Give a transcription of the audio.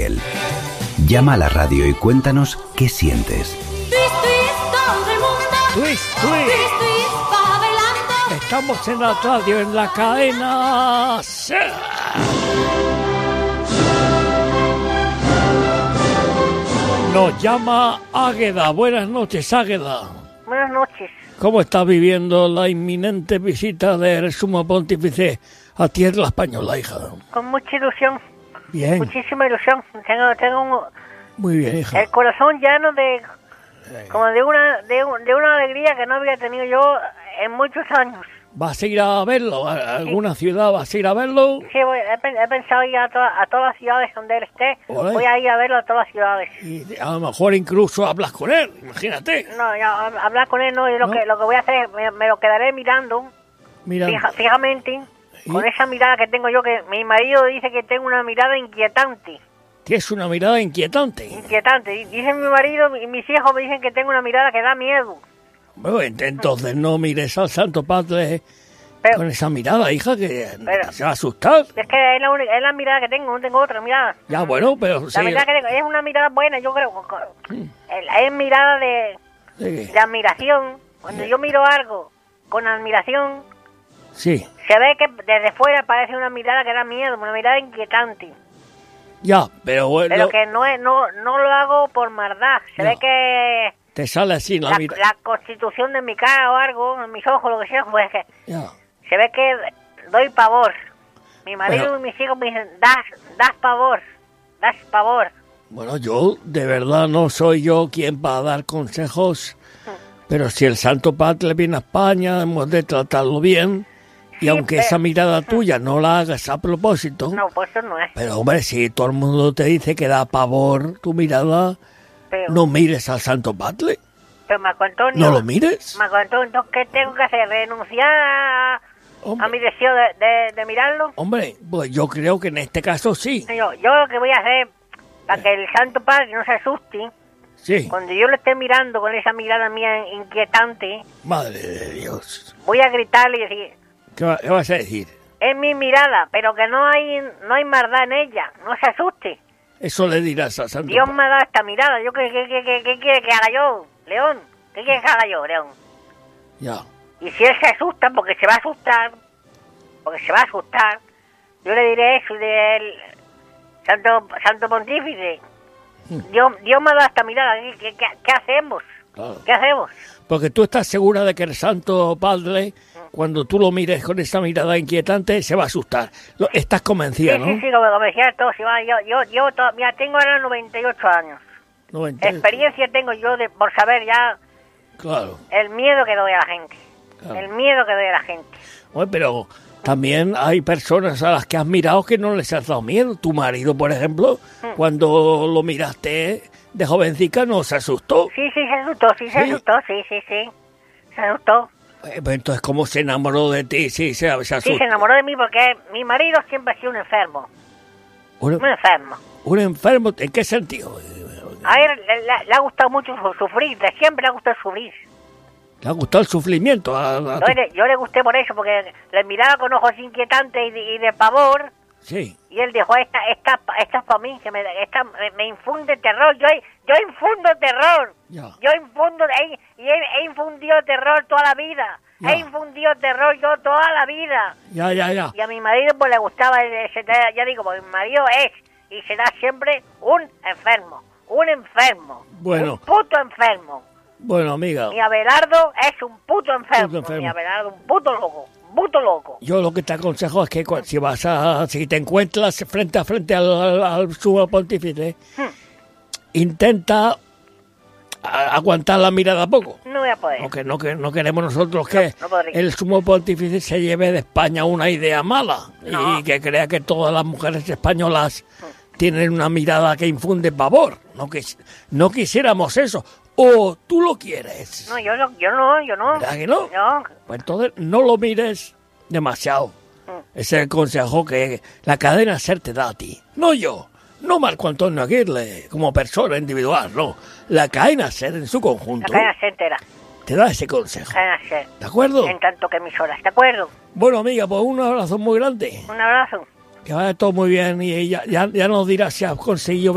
piel. Llama a la radio y cuéntanos qué sientes. Twist, estamos en la radio, en la cadena SER. Nos llama Águeda. Buenas noches, Águeda. Buenas noches. ¿Cómo está viviendo la inminente visita del Sumo Pontífice a tierra española, hija? Con mucha ilusión. Bien. Muchísima ilusión. Tengo Muy bien, hija. el corazón lleno de como de una alegría que no había tenido yo en muchos años. ¿Vas a ir a verlo? ¿A alguna ciudad vas a ir a verlo? Sí, he pensado ir a todas las ciudades donde él esté. Olé. Voy a ir a verlo a todas las ciudades. Y a lo mejor incluso hablas con él, imagínate. No, ya hablar con él no. Yo lo que voy a hacer es me lo quedaré mirando. Mira, Fijamente, con esa mirada que tengo yo, que mi marido dice que tengo una mirada inquietante. tienes una mirada inquietante. Inquietante. Dice mi marido y mis hijos me dicen que tengo una mirada que da miedo. Bueno, entonces no mires al Santo Padre con esa mirada, hija, que se va a asustar. Es que es la mirada que tengo, no tengo otra mirada. Ya, bueno, pero La mirada que tengo es una mirada buena, yo creo. Es mirada de admiración. Cuando yo miro algo con admiración, sí, se ve que desde fuera parece una mirada que da miedo, una mirada inquietante. ya, pero bueno. Pero que no lo hago por maldad. Se ve que te sale así la mirada. La constitución de mi cara o algo, en mis ojos, lo que sea, pues que Ya. se ve que doy pavor. Mi marido y mis hijos me dicen, das pavor. Bueno, yo de verdad no soy yo quien va a dar consejos, pero si el Santo Padre viene a España, hemos de tratarlo bien. Y Sí, aunque esa mirada tuya no la hagas a propósito, No, pues eso no es. pero hombre, si todo el mundo te dice que da pavor tu mirada, Pero, no mires al Santo Padre, pero Marco Antonio, no lo mires. Marco Antonio, entonces, ¿qué tengo que hacer? ¿Renunciar a mi deseo de mirarlo? Hombre, pues yo creo que en este caso sí. Yo lo que voy a hacer, para que el Santo Padre no se asuste, Sí, cuando yo lo esté mirando con esa mirada mía inquietante, madre de Dios. voy a gritarle y decir, ¿Qué vas a decir? es mi mirada, pero que no hay maldad en ella, no se asuste. Eso le dirás al Santo Dios Padre. me ha dado esta mirada, ¿yo qué quiere que haga yo, León? ¿Qué quiere que haga yo, León? Ya. Y si él se asusta, porque se va a asustar, yo le diré eso del Santo Pontífice. Dios me ha dado esta mirada, ¿qué hacemos? Claro. ¿Qué hacemos? Porque tú estás segura de que el Santo Padre, cuando tú lo mires con esa mirada inquietante, se va a asustar. Estás convencida, ¿no? Sí, como decía todo, mira, tengo ahora 98 años. 90. Experiencia tengo yo por saber ya Claro. el miedo que doy a la gente. Claro. El miedo que doy a la gente. Bueno, pero también hay personas a las que has mirado que no les has dado miedo. Tu marido, por ejemplo, cuando lo miraste de jovencica, no se asustó. Sí, se asustó, sí. Se asustó. Pues entonces, ¿cómo se enamoró de ti? Sí, se asustó. Sí, se enamoró de mí porque mi marido siempre ha sido un enfermo. Un enfermo. ¿Un enfermo? ¿En qué sentido? A él le ha gustado mucho sufrir, siempre le ha gustado sufrir. ¿Le ha gustado el sufrimiento? Yo le gusté por eso, porque le miraba con ojos inquietantes y de pavor. Sí. Y él dijo, esta es para mí, que me infunde terror. Yo infundo terror. Ya. He infundido terror toda la vida. Ya. He infundido terror yo toda la vida. Ya. Y a mi marido pues le gustaba, ya digo, porque mi marido es y será siempre un enfermo. Bueno. Un puto enfermo. Bueno, amiga. Mi Abelardo es un puto enfermo. Mi Abelardo, un puto loco. Yo lo que te aconsejo es que si te encuentras frente a frente al Sumo Pontífice, intenta aguantar la mirada poco. No voy a poder. Porque no queremos nosotros que no podré. el Sumo Pontífice se lleve de España una idea mala y que crea que todas las mujeres españolas tienen una mirada que infunde pavor. No quisiéramos eso. ¿O tú lo quieres? No, yo no. ¿Verdad que no? No. Pues entonces no lo mires demasiado. Ese es el consejo que la cadena SER te da a ti. No yo, no Marco Antonio Aguirre como persona individual, no. La cadena SER en su conjunto La cadena SER entera. te da ese consejo. Cadena SER. ¿De acuerdo? En tanto que emisoras, ¿de acuerdo? Bueno, amiga, pues un abrazo muy grande. Un abrazo. Que vaya todo muy bien y ya nos dirás si has conseguido